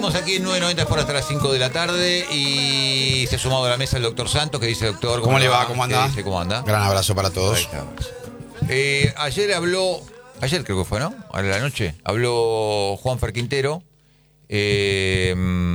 Estamos aquí en 990 por hasta las 5 de la tarde y se ha sumado a la mesa el doctor Santos, que dice, doctor, ¿Cómo le va? ¿Cómo anda? Dice, ¿cómo anda? Gran abrazo para todos. Ayer creo que fue, ¿no? A la noche, habló Juanfer Quintero de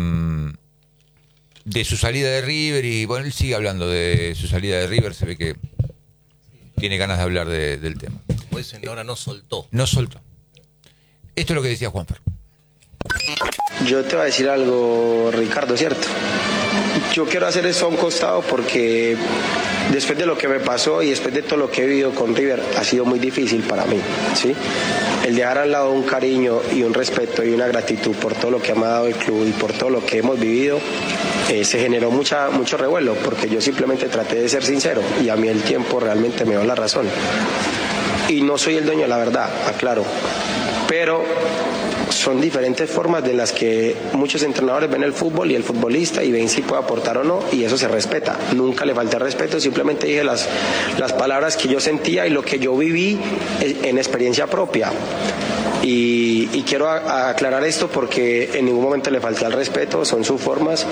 su salida de River y bueno, él sigue hablando de su salida de River, se ve que tiene ganas de hablar del tema. Pues ahora no soltó. No soltó. Esto es lo que decía Juanfer. Yo te voy a decir algo, Ricardo, ¿cierto? Yo quiero hacer esto a un costado porque después de lo que me pasó y después de todo lo que he vivido con River ha sido muy difícil para mí, ¿sí? El dejar al lado un cariño y un respeto y una gratitud por todo lo que me ha dado el club y por todo lo que hemos vivido, se generó mucho revuelo porque yo simplemente traté de ser sincero y a mí el tiempo realmente me dio la razón. Y no soy el dueño de la verdad, aclaro, pero son diferentes formas de las que muchos entrenadores ven el fútbol y el futbolista y ven si puede aportar o no, y eso se respeta. Nunca le falta respeto, simplemente dije las palabras que yo sentía y lo que yo viví en experiencia propia. Y quiero aclarar esto porque en ningún momento le falta el respeto, son sus formas,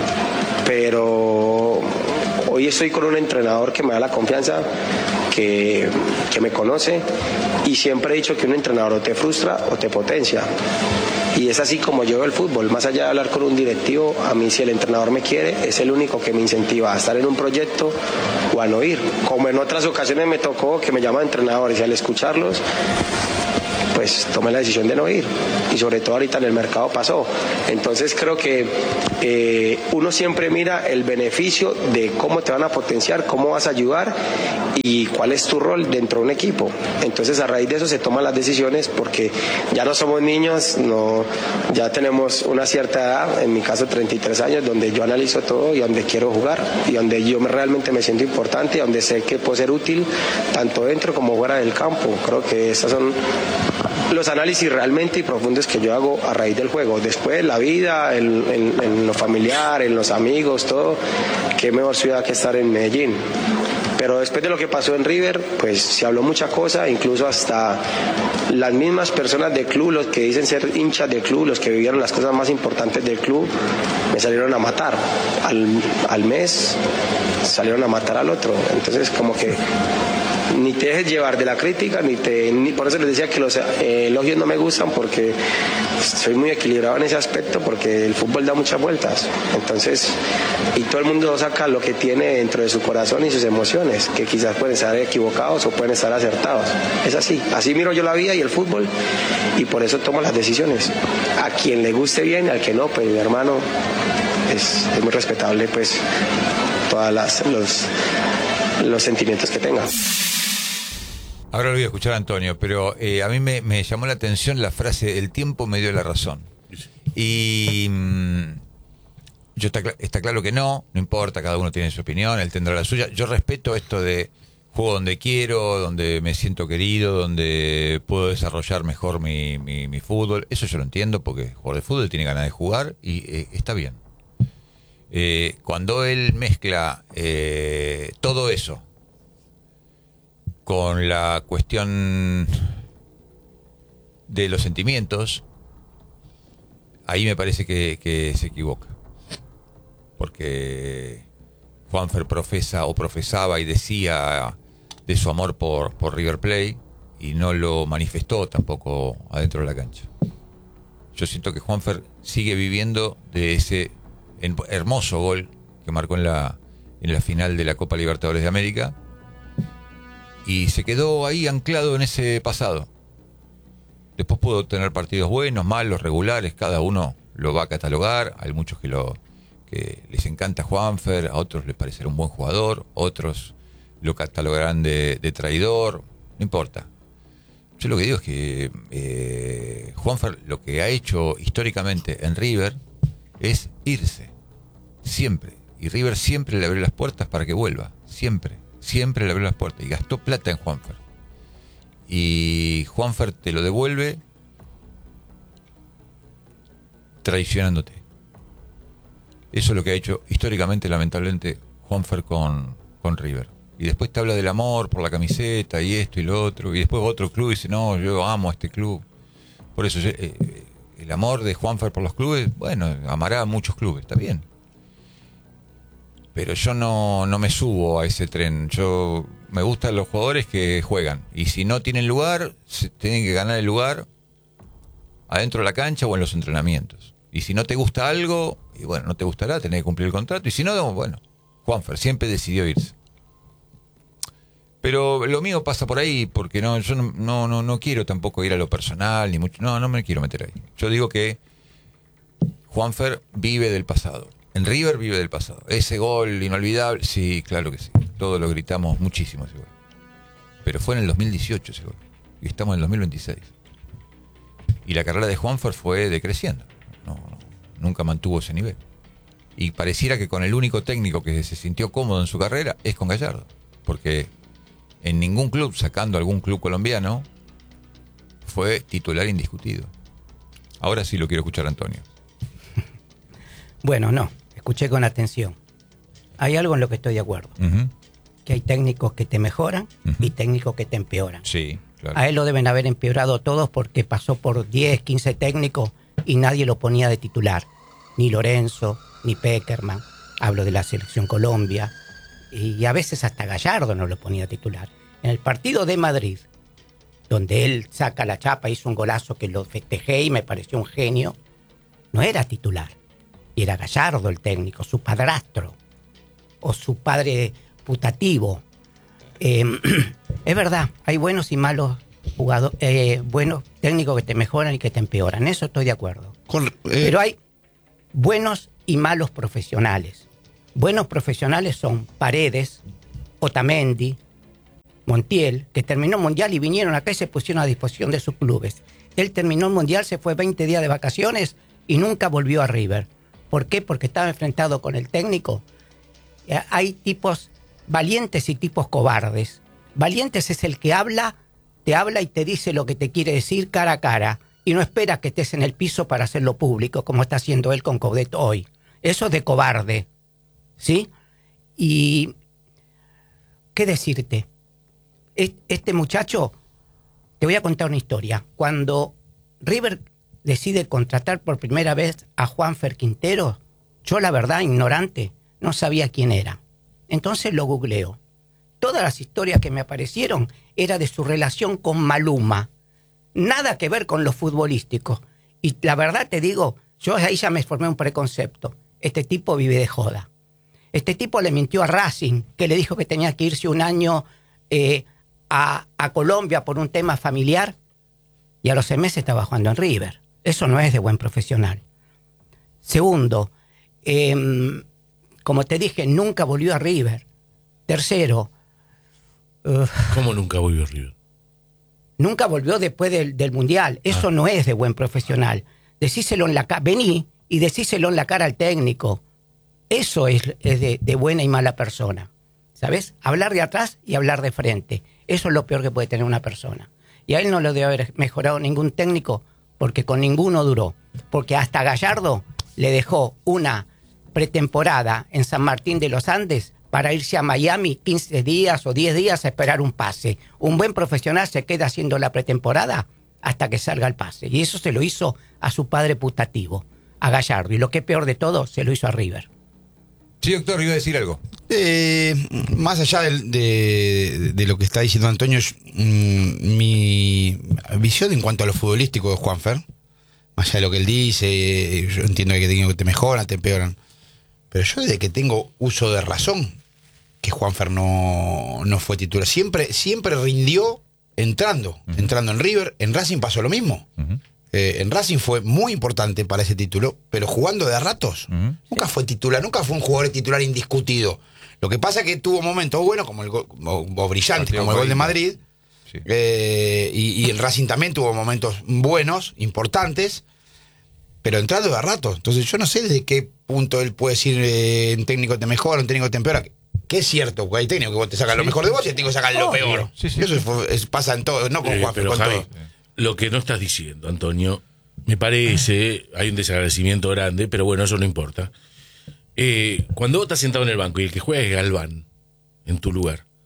pero hoy estoy con un entrenador que me da la confianza, que me conoce, y siempre he dicho que un entrenador o te frustra o te potencia. Y es así como yo veo el fútbol. Más allá de hablar con un directivo, a mí si el entrenador me quiere, es el único que me incentiva a estar en un proyecto o a no ir. Como en otras ocasiones me tocó que me llaman entrenadores y al escucharlos, pues tomé la decisión de no ir, y sobre todo ahorita en el mercado pasó. Entonces creo que uno siempre mira el beneficio de cómo te van a potenciar, cómo vas a ayudar y cuál es tu rol dentro de un equipo. Entonces a raíz de eso se toman las decisiones porque ya no somos niños, ya tenemos una cierta edad, en mi caso 33 años, donde yo analizo todo y donde quiero jugar y donde yo realmente me siento importante y donde sé que puedo ser útil tanto dentro como fuera del campo. Creo que esas son los análisis realmente y profundos que yo hago a raíz del juego. Después la vida, en lo familiar, en los amigos, todo, qué mejor ciudad que estar en Medellín. Pero después de lo que pasó en River, pues se habló mucha cosa, incluso hasta las mismas personas del club, los que dicen ser hinchas del club, los que vivieron las cosas más importantes del club, me salieron a matar. Al mes salieron a matar al otro. Entonces como que ni te dejes llevar de la crítica, ni por eso les decía que los elogios no me gustan, porque soy muy equilibrado en ese aspecto, porque el fútbol da muchas vueltas. Entonces, y todo el mundo saca lo que tiene dentro de su corazón y sus emociones, que quizás pueden estar equivocados o pueden estar acertados. Es así miro yo la vida y el fútbol, y por eso tomo las decisiones. A quien le guste bien, al que no, pues mi hermano, es muy respetable, pues todos los sentimientos que tenga. Ahora lo voy a escuchar a Antonio, pero a mí me llamó la atención la frase, el tiempo me dio la razón. Y está claro que no importa, cada uno tiene su opinión, él tendrá la suya. Yo respeto esto de juego donde quiero, donde me siento querido, donde puedo desarrollar mejor mi fútbol. Eso yo lo entiendo, porque el jugador de fútbol tiene ganas de jugar y está bien. Cuando él mezcla todo eso con la cuestión de los sentimientos, ahí me parece que se equivoca. Porque Juanfer profesaba y decía de su amor por River Plate y no lo manifestó tampoco adentro de la cancha. Yo siento que Juanfer sigue viviendo de ese hermoso gol que marcó en la final de la Copa Libertadores de América, y se quedó ahí anclado en ese pasado. Después pudo tener partidos buenos, malos, regulares, cada uno lo va a catalogar. Hay muchos que les encanta Juanfer, a otros les parecerá un buen jugador, otros lo catalogarán de traidor, no importa. Yo lo que digo es que Juanfer lo que ha hecho históricamente en River es irse, siempre. Y River siempre le abrió las puertas para que vuelva, siempre le abrió las puertas y gastó plata en Juanfer. Y Juanfer te lo devuelve traicionándote. Eso es lo que ha hecho históricamente, lamentablemente, Juanfer con River. Y después te habla del amor por la camiseta y esto y lo otro, y después otro club dice, no, yo amo a este club. Por eso el amor de Juanfer por los clubes, bueno, amará a muchos clubes, está bien. Pero yo no me subo a ese tren. Yo me gustan los jugadores que juegan. Y si no tienen lugar, tienen que ganar el lugar adentro de la cancha o en los entrenamientos. Y si no te gusta algo, y bueno, no te gustará, tenés que cumplir el contrato. Y si no, bueno, Juanfer siempre decidió irse. Pero lo mío pasa por ahí, porque yo no quiero tampoco ir a lo personal, ni mucho. No me quiero meter ahí. Yo digo que Juanfer vive del pasado. En River vive del pasado. Ese gol inolvidable, sí, claro que sí. Todos lo gritamos muchísimo ese gol. Pero fue en el 2018 ese gol. Y estamos en el 2026. Y la carrera de Juanfer fue decreciendo. Nunca mantuvo ese nivel. Y pareciera que con el único técnico que se sintió cómodo en su carrera es con Gallardo. Porque en ningún club, sacando algún club colombiano, fue titular indiscutido. Ahora sí lo quiero escuchar a Antonio. Bueno, no, escuché con atención. Hay algo en lo que estoy de acuerdo. Uh-huh. Que hay técnicos que te mejoran y técnicos que te empeoran. Sí, claro. A él lo deben haber empeorado todos porque pasó por 10, 15 técnicos y nadie lo ponía de titular. Ni Lorenzo, ni Peckerman. Hablo de la Selección Colombia. Y a veces hasta Gallardo no lo ponía titular. En el partido de Madrid, donde él saca la chapa, hizo un golazo que lo festejé y me pareció un genio, no era titular. Y era Gallardo el técnico, su padrastro, o su padre putativo. Es verdad, hay buenos y malos jugadores, buenos técnicos que te mejoran y que te empeoran, eso estoy de acuerdo. Pero hay buenos y malos profesionales. Buenos profesionales son Paredes, Otamendi, Montiel, que terminó el Mundial y vinieron acá y se pusieron a disposición de sus clubes. Él terminó el Mundial, se fue 20 días de vacaciones y nunca volvió a River. ¿Por qué? Porque estaba enfrentado con el técnico. Hay tipos valientes y tipos cobardes. Valientes es el que te habla y te dice lo que te quiere decir cara a cara y no espera que estés en el piso para hacerlo público, como está haciendo él con Coudet hoy. Eso es de cobarde, ¿sí? Y ¿qué decirte? Este muchacho, te voy a contar una historia. Cuando River decide contratar por primera vez a Juanfer Quintero, yo la verdad, ignorante, no sabía quién era. Entonces lo googleo. Todas las historias que me aparecieron era de su relación con Maluma. Nada que ver con lo futbolístico. Y la verdad te digo, yo ahí ya me formé un preconcepto. Este tipo vive de joda. Este tipo le mintió a Racing, que le dijo que tenía que irse un año a Colombia por un tema familiar, y a los 6 meses estaba jugando en River. Eso no es de buen profesional. Segundo, como te dije, nunca volvió a River. Tercero... ¿Cómo nunca volvió a River? Nunca volvió después del Mundial. Eso no es de buen profesional. Decíselo en la cara, vení y decíselo en la cara al técnico. Eso es de buena y mala persona. ¿Sabes? Hablar de atrás y hablar de frente. Eso es lo peor que puede tener una persona. Y a él no lo debe haber mejorado ningún técnico porque con ninguno duró. Porque hasta Gallardo le dejó una pretemporada en San Martín de los Andes para irse a Miami 15 días o 10 días a esperar un pase. Un buen profesional se queda haciendo la pretemporada hasta que salga el pase. Y eso se lo hizo a su padre putativo, a Gallardo. Y lo que es peor de todo, se lo hizo a River. Sí, doctor, iba a decir algo. Más allá de lo que está diciendo Antonio, mi visión en cuanto a lo futbolístico de Juanfer, más allá de lo que él dice, yo entiendo que te mejoran, te empeoran, pero yo desde que tengo uso de razón, que Juanfer no fue titular, siempre rindió entrando en River. En Racing pasó lo mismo. En Racing fue muy importante para ese título, pero jugando de a ratos. Nunca fue titular, nunca fue un jugador titular indiscutido. Lo que pasa es que tuvo momentos buenos, como o brillantes, como el gol de Madrid. Sí. Y el Racing también tuvo momentos buenos, importantes, pero entrando de a ratos. Entonces yo no sé desde qué punto él puede decir un técnico te mejora, un técnico te empeora. Que es cierto, porque hay técnicos que vos te sacan lo mejor de vos y el técnico te sacan lo peor. Sí. Eso pasa en todo, no con Juanfer, con Javi, todo. Lo que no estás diciendo, Antonio, me parece, hay un desagradecimiento grande, pero bueno, eso no importa. Cuando vos estás sentado en el banco y el que juega es Galván, en tu lugar,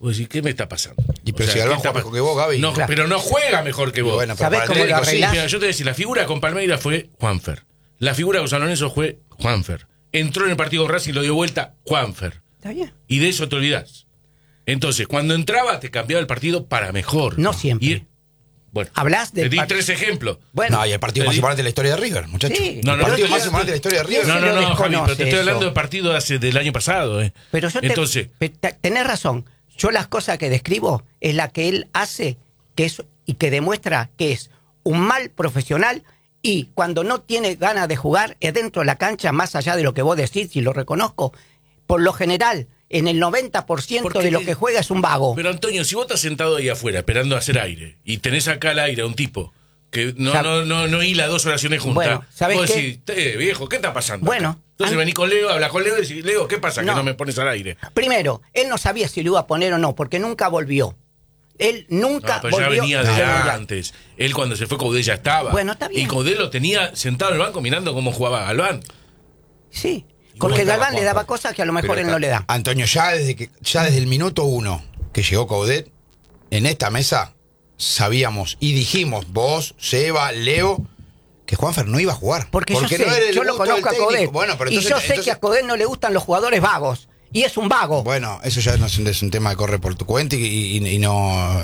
Vos decís, ¿qué me está pasando? Y pero O sea, si Galván ¿qué está juega mejor que vos, Gaby. No, Claro. pero no juega mejor que vos. Bueno, pero ¿Sabés para el cómo lo técnico sí. arreglás? Mira, yo te voy a decir, la figura con Palmeiras fue Juanfer. La figura con San Lorenzo fue Juanfer. Entró en el partido con Racing y lo dio vuelta Juanfer. Está bien. Y de eso te olvidás. Entonces, cuando entraba, te cambiaba el partido para mejor. No siempre. Y, bueno, Hablas te del di par- 3 ejemplos. Bueno, No, y el partido más importante de la historia de River, muchachos. Sí. El No, no, partido no, más no, importante de la historia de River. no, No, se no, lo no, Javi, pero te desconoce estoy hablando eso. de partido del año pasado. pero yo Entonces, tenés razón. Yo las cosas que describo es la que él hace que es, y que demuestra que es un mal profesional y cuando no tiene ganas de jugar es dentro de la cancha, más allá de lo que vos decís y lo reconozco, por lo general, en el 90% Porque de lo que juega es un vago. pero Antonio, si vos estás sentado ahí afuera esperando a hacer aire y tenés acá al aire a un tipo que no hila 2 oraciones juntas, Bueno, ¿sabés vos qué? decís, viejo, ¿qué está pasando? Bueno, acá?". Entonces vení con Leo, habla con Leo y decís, Leo, ¿qué pasa? Que no me pones al aire. Primero, él no sabía si lo iba a poner o no, porque nunca volvió. Él nunca No, pero ya volvió. venía de antes. Él cuando se fue Coudet ya estaba. Bueno, está bien. Y Coudet lo tenía sentado en el banco mirando cómo jugaba Galván. Sí, cómo porque estaba Galván le daba Juanfer? cosas que a lo mejor Pero él no le da. Antonio, ya desde el minuto 1 que llegó Coudet, en esta mesa sabíamos y dijimos, vos, Seba, Leo, que Juanfer no iba a jugar. Porque yo sé, no era el yo lo gusto del conozco a técnico. Coudet. Bueno, pero y yo sé que a Coudet no le gustan los jugadores vagos. Y es un vago. Bueno, eso ya no es un tema que corre por tu cuenta y no...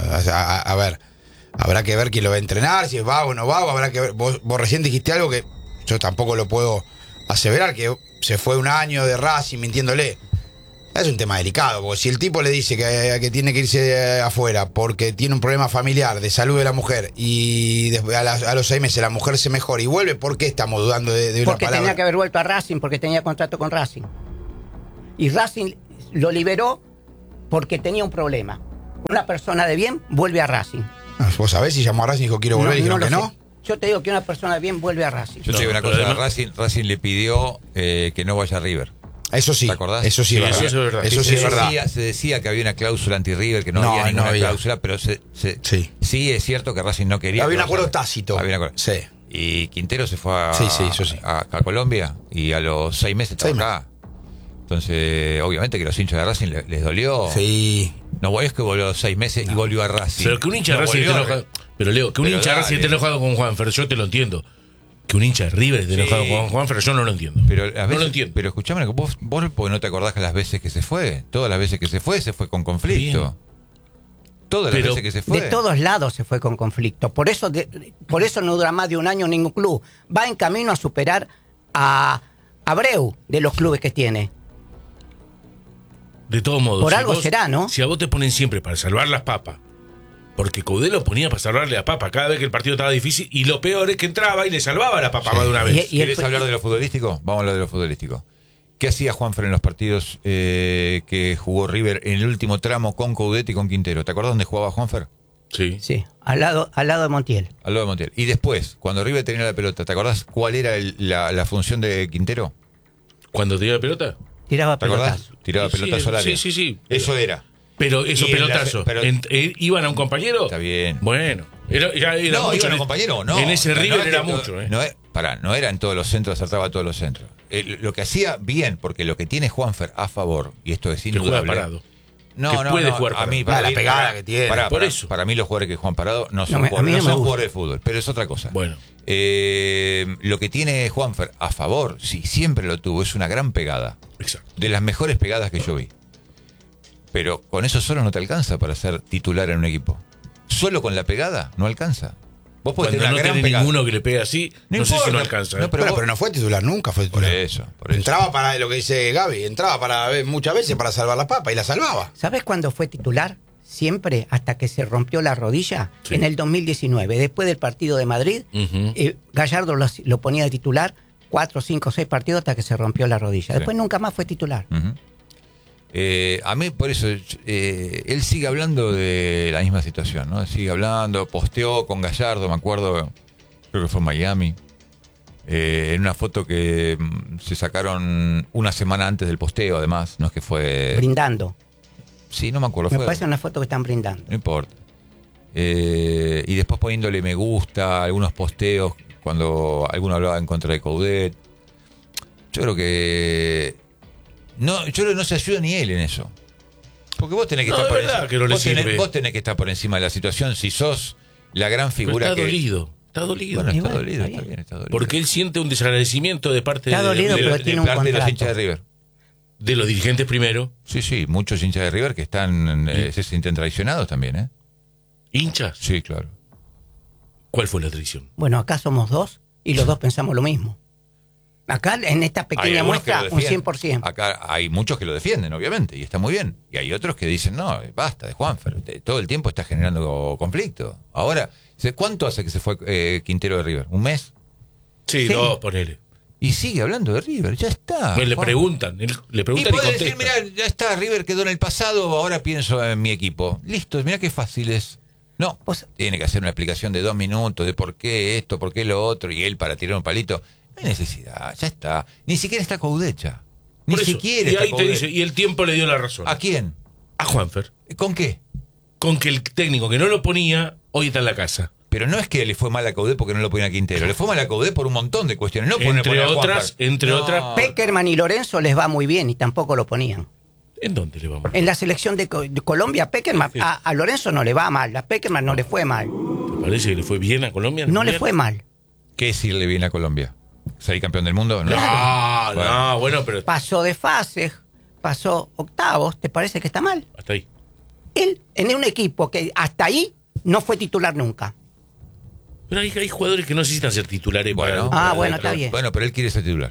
A ver, habrá que ver quién lo va a entrenar, si es vago o no vago, habrá que ver. Vos recién dijiste algo que yo tampoco lo puedo aseverar, que se fue un año de Racing mintiéndole. Es un tema delicado, porque si el tipo le dice que tiene que irse afuera porque tiene un problema familiar de salud de la mujer y después a los 6 meses la mujer se mejora y vuelve, ¿por qué estamos dudando de una Porque palabra? tenía que haber vuelto a Racing, porque tenía contrato con Racing. Y Racing lo liberó porque tenía un problema. Una persona de bien vuelve a Racing. ¿Vos sabés si llamó a Racing y dijo quiero volver y dijeron lo que no? sé. Yo te digo que una persona de bien vuelve a Racing. Yo te digo una pero cosa, además- Racing le pidió que no vaya a River. Eso sí, ¿Te acordás? eso sí, Sí, es verdad. eso es verdad. Eso sí es verdad. Se decía que había una cláusula anti-River, que no, No, había no ninguna había. cláusula, pero Sí. sí es cierto que Racing no quería. Había un que acuerdo vaya. tácito. Había un acuerdo. Sí. Y Quintero se fue Sí, eso sí. a Colombia y a los 6 meses estaba 6 acá. Entonces, obviamente que los hinchas de Racing les dolió. Sí. No es que volvió a los 6 meses y volvió a Racing. Pero que un hincha de No Racing esté volvió a- enojado. Pero Leo, que un Pero hincha de Racing dale. esté enojado con Juanfer, yo te lo entiendo. Que un hincha de River esté Sí. enojado con Juanfer, yo no lo entiendo. Pero a no veces, lo entiendo. Pero escuchame, vos porque no te acordás que las veces que se fue, todas las veces que se fue con conflicto. Bien. Todas las Pero veces que se fue. De todos lados se fue con conflicto. Por eso no dura más de un año en ningún club. Va en camino a superar a Abreu de los clubes que tiene. De todos modos. Por algo será, ¿no? Si a vos te ponen siempre para salvar las papas, porque Coudet lo ponía para salvarle las papas cada vez que el partido estaba difícil, y lo peor es que entraba y le salvaba la papa más de una vez. Y ¿Querés hablar de lo futbolístico? Vamos a hablar de lo futbolístico. ¿Qué hacía Juanfer en los partidos que jugó River en el último tramo con Coudet y con Quintero? ¿Te acuerdas dónde jugaba Juanfer? Sí. Sí, al lado de Montiel. Al lado de Montiel. Y después, cuando River tenía la pelota, ¿te acordás cuál era la función de Quintero? Cuando tiraba la pelota. Tiraba ¿Te acordás? pelotas. Tiraba Sí, pelotas al área. sí. Eso era. Pero esos Y en la- pelotazos, pero- ¿iban a un compañero? Está bien. Bueno, ya era No, mucho. iban a compañero, no. En ese No, River no es era que- mucho, ¿eh? No era en todos los centros, acertaba a todos los centros. Lo que hacía bien, porque lo que tiene Juanfer a favor, y esto es Que juega indudable. parado. No, que no, puede no, jugar a parado. mí, La mí, pegada que tiene. Por eso. Para mí los jugadores que juegan parado no son, a mí jugadores, no no me son gusta. jugadores de fútbol, pero es otra cosa. Bueno. Lo que tiene Juanfer a favor, sí, siempre lo tuvo, es una gran pegada. Exacto. De las mejores pegadas que yo vi. Pero con eso solo no te alcanza para ser titular en un equipo. Solo con la pegada no alcanza. Vos podés Cuando tener no una gran tenés pegada. ninguno que le pegue así, no, sé si importa. no alcanza. ¿eh? No, pero Pero, vos- no fue titular, nunca fue Por titular. eso, por eso. Entraba para lo que dice Gaby, entraba para muchas veces para salvar la papa y la salvaba. ¿Sabes cuándo fue titular? Siempre hasta que se rompió la rodilla. Sí. En el 2019, después del partido de Madrid, Ujú. Gallardo lo ponía de titular 4, 5, 6 partidos hasta que se rompió la rodilla. Sí. Después nunca más fue titular. Ujú. A mí, por eso, él sigue hablando de la misma situación, ¿no? Sigue hablando, posteó con Gallardo, me acuerdo, creo que fue en Miami, en una foto que se sacaron una semana antes del posteo, además, no es que fue... Brindando. Sí, no me acuerdo. Me fue- parece una foto que están brindando. No importa. Y después poniéndole me gusta, algunos posteos, cuando alguno hablaba en contra de Coudet. Yo creo que... yo creo que no se ayuda ni él en eso. Porque vos tenés que No, estar es por verdad encima. que no le Vos tenés, sirve. vos tenés que estar por encima de la situación si sos la gran Pero figura está que... dolido. Está dolido. Bueno, Y está bueno, dolido, está está bien, está dolido. Porque él siente un desagradecimiento de parte Está dolido, de, pero de- tiene un parte de los contrato. hinchas de River. de los dirigentes primero. Sí, muchos hinchas de River que están se sienten traicionados también, ¿eh? ¿Hinchas? Sí, claro. ¿Cuál fue la traición? Bueno, acá somos dos y los dos pensamos lo mismo. Acá, en esta Hay pequeña algunos que muestra, lo un defienden. 100%. Acá hay muchos que lo defienden, obviamente, y está muy bien. Y hay otros que dicen, no, basta de Juanfer, todo el tiempo está generando conflicto. Ahora, ¿cuánto hace que se fue Quintero de River? ¿Un mes? Sí, Sí. 2, ponele. Y sigue hablando de River, ya está. Le Juan. preguntan, le Y preguntan y, puede contesta. decir, mirá, ya está, River quedó en el pasado, ahora pienso en mi equipo. Listo, mirá qué fácil es. No, Pues- tiene que hacer una explicación de 2 minutos de por qué esto, por qué lo otro, y él para tirar un palito. No hay necesidad, ya está. Ni siquiera está Coudecha. Ni Por eso, siquiera y está ahí te Coudet. dice, y el tiempo le dio la razón. ¿A quién? A Juanfer. ¿Con qué? Con que el técnico que no lo ponía, hoy está en la casa. Pero no es que le fue mal a Coudet porque no lo ponía a Quintero, le fue mal a Coudet por un montón de cuestiones. No Entre poner a otras- Juanfer. entre No. otras, Peckerman y Lorenzo les va muy bien y tampoco lo ponían. ¿En dónde le vamos? En la selección de Colombia, Peckerman, Sí. a Lorenzo no le va mal, a Peckerman no le fue mal. ¿Te parece que le fue bien a Colombia? No le fue mal. ¿Qué decirle bien a Colombia? ¿Salir campeón del mundo? No, bueno, pero Pasó de fases, pasó octavos, ¿te parece que está mal? hasta ahí. Él, en un equipo que hasta ahí no fue titular nunca. Pero hay jugadores que no necesitan ser titulares. Bueno. Bueno, está bien. Bueno, pero él quiere ser titular.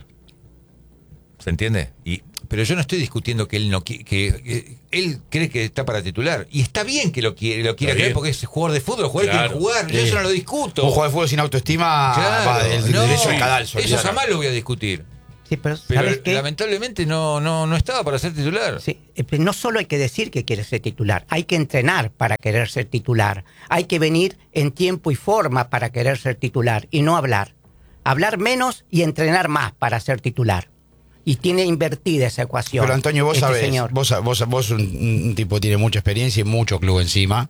¿Se entiende? Pero yo no estoy discutiendo que él no que él cree que está para titular. Y está bien que lo quiera Está creer bien. porque es jugador de fútbol, los jugadores Claro. quieren jugar. Yo Sí. eso no lo discuto. Un jugador de fútbol sin autoestima Claro, va del no, derecho al cadalso. eso jamás lo voy a discutir. Sí, pero Pero ¿sabes qué? lamentablemente no estaba para ser titular. Sí, pero no solo hay que decir que quiere ser titular, hay que entrenar para querer ser titular. Hay que venir en tiempo y forma para querer ser titular y no hablar. Hablar menos y entrenar más para ser titular. Y tiene invertida esa ecuación. Pero Antonio, vos este sabés, señor. vos un tipo que tiene mucha experiencia y mucho club encima.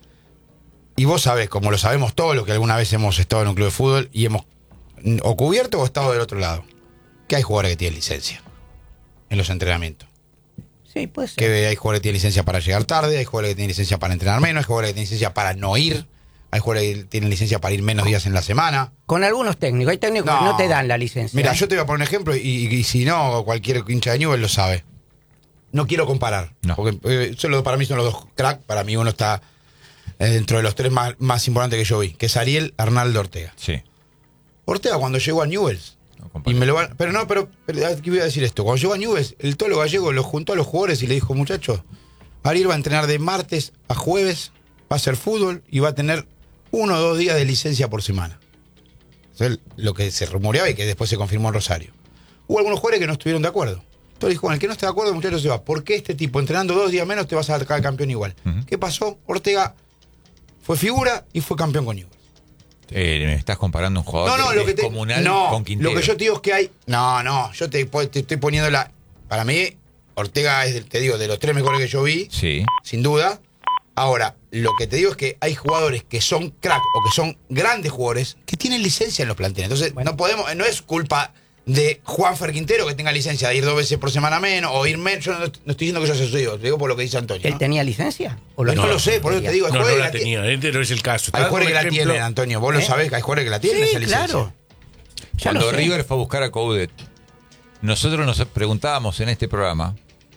Y vos sabés, como lo sabemos todos los que alguna vez hemos estado en un club de fútbol y hemos o cubierto o estado del otro lado, que hay jugadores que tienen licencia en los entrenamientos. Sí, puede ser. Que hay jugadores que tienen licencia para llegar tarde, hay jugadores que tienen licencia para entrenar menos, hay jugadores que tienen licencia para no ir, hay jugadores que tienen licencia para ir menos días en la semana. Con algunos técnicos, hay técnicos que no te dan la licencia. Mira, ¿eh? yo te voy a poner un ejemplo y si no, cualquier hincha de Newell's lo sabe. No quiero comparar, No. porque para mí son los dos crack, para mí uno está dentro de los tres más importantes que yo vi, que es Ariel Arnaldo Ortega. Sí. Ortega cuando llegó a Newell's, No, compadre. y me lo van, pero aquí voy a decir esto, cuando llegó a Newell's, el Tolo Gallego lo juntó a los jugadores y le dijo, muchachos, Ariel va a entrenar de martes a jueves, va a hacer fútbol y va a tener 1 o 2 días de licencia por semana. Eso es lo que se rumoreaba y que después se confirmó en Rosario. Hubo algunos jugadores que no estuvieron de acuerdo. Entonces dijo, bueno, el que no esté de acuerdo, muchachos, se va. ¿Por qué este tipo, entrenando 2 días menos, te vas a sacar campeón igual? Ujú. ¿Qué pasó? Ortega fue figura y fue campeón con Newell's. Me estás comparando un jugador No, lo que te, descomunal no, con Quintero. lo que yo te digo es que hay. No, yo te estoy poniendo la. Para mí, Ortega es, te digo, de los 3 mejores que yo vi, Sí. sin duda. Ahora, lo que te digo es que hay jugadores que son crack o que son grandes jugadores que tienen licencia en los planteles. Entonces, no podemos, no es culpa de Juanfer Quintero que tenga licencia de ir 2 veces por semana menos o ir menos. Yo no estoy diciendo que yo se sucedido, te digo por lo que dice Antonio. ¿Él ¿no? tenía licencia? ¿O No lo sé, por eso te digo, hay No, jugadores no la que tenía. Este no es el caso. hay Está jugadores que dando la un ejemplo. tienen, Antonio. Vos lo sabés que hay jugadores que la tienen esa Sí, licencia. claro. Ya Cuando lo sé. River fue a buscar a Coudet, nosotros nos preguntábamos en este programa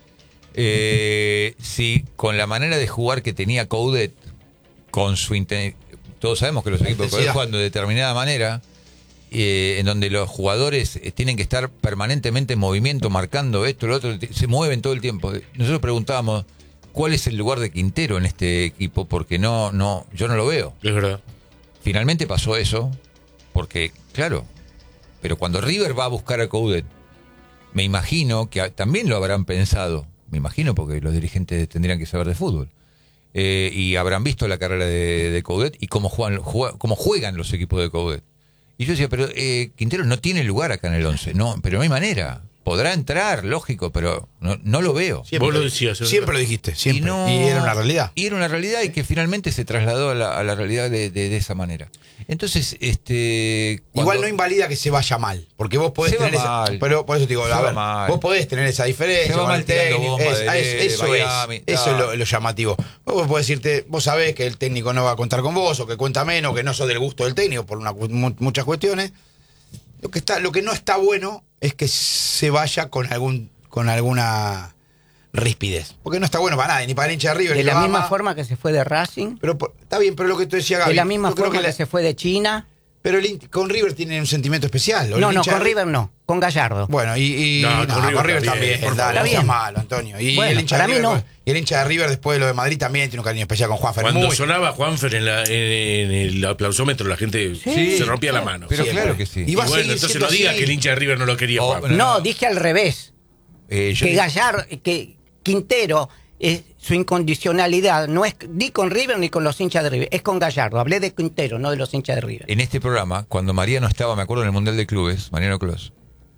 si con la manera de jugar que tenía Coudet, con su todos sabemos que los equipos de Coudet Intensidad. juegan de determinada manera, en donde los jugadores tienen que estar permanentemente en movimiento, marcando esto, lo otro, se mueven todo el tiempo. Nosotros preguntábamos cuál es el lugar de Quintero en este equipo, porque yo no lo veo. Es verdad. Finalmente pasó eso, porque, claro, pero cuando River va a buscar a Coudet, me imagino que también lo habrán pensado, me imagino porque los dirigentes tendrían que saber de fútbol, y habrán visto la carrera de Coudet y cómo juegan los equipos de Coudet. Y yo decía, pero Quintero no tiene lugar acá en el 11, no, pero no hay manera. podrá entrar, lógico, pero no lo veo. Vos lo decías. Siempre lo dijiste, siempre. Y era una realidad. Y era una realidad y que finalmente se trasladó a la realidad de esa manera. Entonces, Igual no invalida que se vaya mal, porque vos podés Se va tener mal. pero por eso te digo, Se a va ver, mal. vos podés tener esa diferencia. Se va con mal el tirando técnico, bomba eso Miami, es lo llamativo. Vos podés decirte, vos sabés que el técnico no va a contar con vos, o que cuenta menos, que no sos del gusto del técnico por muchas cuestiones. Lo que no está bueno es que se vaya con alguna rispidez. Porque no está bueno para nadie, ni para el hincha de River. De ni la lo misma ama. forma que se fue de Racing, Pero está bien, pero lo que tú decías, Gaby. de la misma yo creo forma que se fue de China. Pero con River tiene un sentimiento especial. No, con River no, con Gallardo. Bueno, No, con River también, por dale, favor. no seas malo, Antonio. Y Bueno, el hincha para de mí River, no. y el hincha de River después de lo de Madrid también tiene un cariño especial con Juanfer. Cuando Muy- sonaba Juanfer en el aplausómetro, la gente se rompía la mano. Pero siempre. claro que sí. Y va a bueno, seguir entonces siendo no digas así. que el hincha de River no lo quería, Oh, Juanfer. bueno. No, dije al revés. Yo Que digo- Gallardo, que Quintero, su incondicionalidad no es ni con River ni con los hinchas de River, es con Gallardo. Hablé de Quintero, no de los hinchas de River. En este programa, cuando Mariano estaba, me acuerdo, en el Mundial de Clubes, Mariano Clos,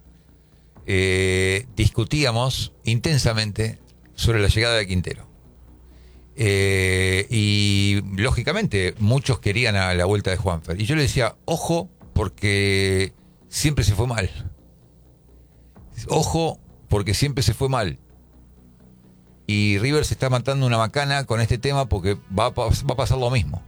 discutíamos intensamente sobre la llegada de Quintero. Y lógicamente muchos querían a la vuelta de Juanfer. Y yo le decía, ojo, porque siempre se fue mal. Ojo, porque siempre se fue mal. Y River se está matando una macana con este tema porque va a pasar lo mismo.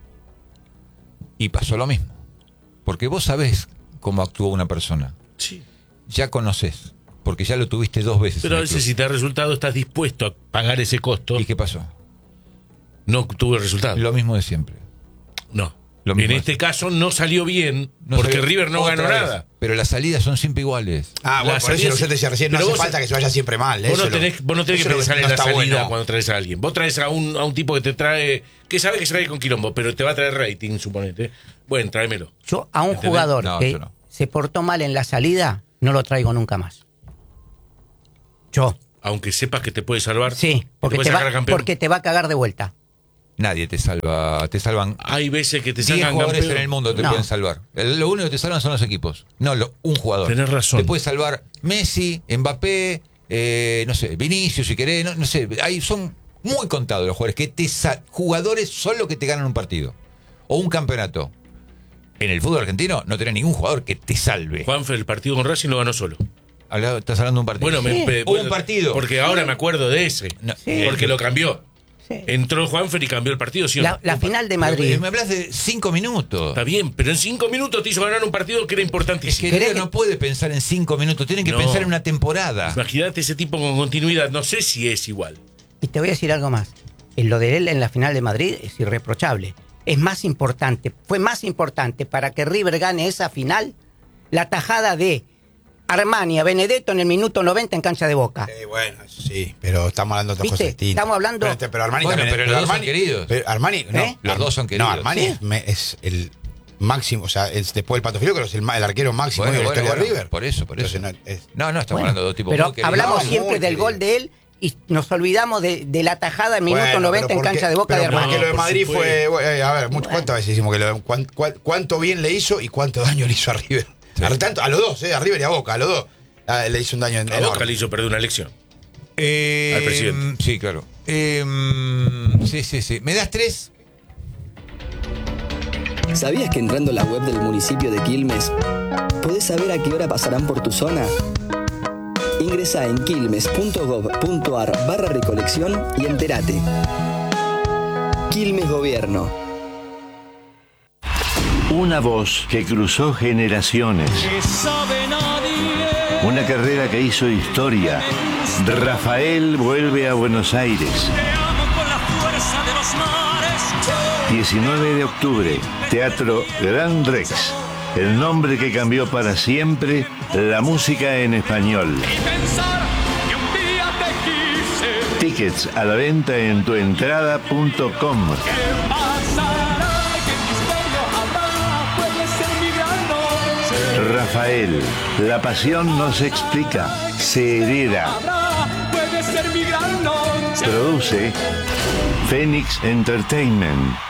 Y pasó lo mismo. Porque vos sabés cómo actúa una persona. Sí. Ya conoces. Porque ya lo tuviste 2 veces. Pero a en el veces club. si te da resultado estás dispuesto a pagar ese costo. ¿Y qué pasó? No tuve resultado. Lo mismo de siempre. No. Lo En mismo este caso no salió bien No porque salió River no otra ganó vez. nada. Pero las salidas son siempre iguales. Ah, bueno, La por eso salida yo te decía recién, no pero hace vos- falta que se vaya siempre mal. Vos eso no tenés que eso es lo pensar no en la está salida bueno. cuando traes a alguien. Vos traes a un tipo que te trae, que sabe que se trae con quilombo, pero te va a traer rating, suponete. Bueno, tráemelo. Yo a un ¿Entendés? jugador No, que yo no. se portó mal en la salida, no lo traigo nunca más. Yo. Aunque sepas que te puede salvar. Sí, porque puede sacar a campeón. porque te va a cagar de vuelta. Nadie te salva. Te salvan. Hay veces que te 10 sacan jugadores campeón. en el mundo te No. pueden salvar. Lo único que te salvan son los equipos. No, un jugador. Tenés razón. Te puede salvar Messi, Mbappé, no sé, Vinicius si querés. No sé, ahí son muy contados los jugadores. Jugadores son los que te ganan un partido. O un campeonato. En el fútbol argentino no tenés ningún jugador que te salve. Juanfer, el partido con Racing lo ganó solo. Estás hablando de un partido. Bueno, O un partido. Porque ahora me acuerdo de ese. No. Sí. Porque lo cambió. Sí. Entró Juanfer y cambió el partido, ¿sí o no? La final de Pero Madrid. me hablas de 5 minutos. Está bien, pero en 5 minutos te hizo ganar un partido que era Es importantísimo. que River no puede pensar en 5 minutos, tiene que No. pensar en una temporada. Imagínate ese tipo con continuidad. No sé si es igual. Y te voy a decir algo más. Lo de él en la final de Madrid es irreprochable. Es más importante, fue más importante para que River gane esa final la tajada de Armani a Benedetto en el minuto 90 en cancha de Boca. Bueno, eso sí, pero estamos hablando de otras ¿Viste? cosas distintas. Estamos hablando- Pero Armani Bueno, también. pero los dos son queridos. Pero Armani, no. ¿Eh? Los dos son queridos. No, Armani Sí. es el máximo, o sea, es después del Pato Filo, creo que es el arquero máximo de la historia de River. Por eso. Entonces, estamos No, estamos Bueno, hablando de dos tipos pero muy queridos. hablamos No, siempre muy del querido. gol de él y nos olvidamos de la tajada en minuto 90 en cancha de Boca de Armani. Porque lo de por Madrid supuesto. fue, a ver, ¿cuántas veces decimos que cuánto bien le hizo y cuánto daño le hizo a River? Sí. A los dos, a River y a Boca, a los dos. Le hizo un daño A enorme. Boca le hizo perder una elección. Al presidente. Sí, claro. Sí. ¿Me das 3? ¿Sabías que entrando a la web del municipio de Quilmes podés saber a qué hora pasarán por tu zona? Ingresá en quilmes.gov.ar/recolección y entérate. Quilmes Gobierno. Una voz que cruzó generaciones. Una carrera que hizo historia. Rafael vuelve a Buenos Aires. 19 de octubre, Teatro Gran Rex. El nombre que cambió para siempre la música en español. Tickets a la venta en tuentrada.com. Rafael, la pasión no se explica, se hereda. Produce Phoenix Entertainment.